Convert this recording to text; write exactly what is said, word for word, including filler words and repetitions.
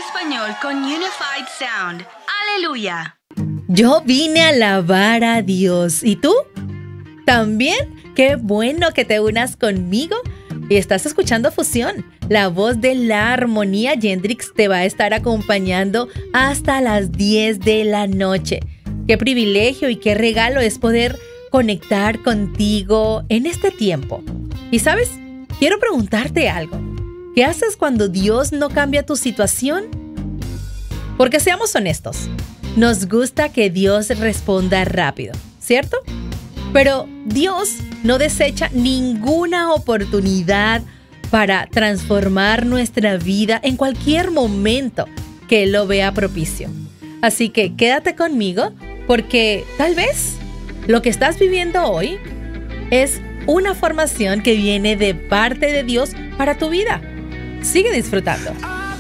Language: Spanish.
español con Unified Sound. ¡Aleluya! Yo vine a alabar a Dios. ¿Y tú? ¿También? Qué bueno que te unas conmigo y estás escuchando Fusión. La voz de la armonía Yendrix te va a estar acompañando hasta las diez de la noche. Qué privilegio y qué regalo es poder conectar contigo en este tiempo. Y ¿sabes? Quiero preguntarte algo. ¿Qué haces cuando Dios no cambia tu situación? Porque seamos honestos, nos gusta que Dios responda rápido, ¿cierto? Pero Dios no desecha ninguna oportunidad para transformar nuestra vida en cualquier momento que Él lo vea propicio. Así que quédate conmigo porque tal vez lo que estás viviendo hoy es una formación que viene de parte de Dios para tu vida. Sigue disfrutando.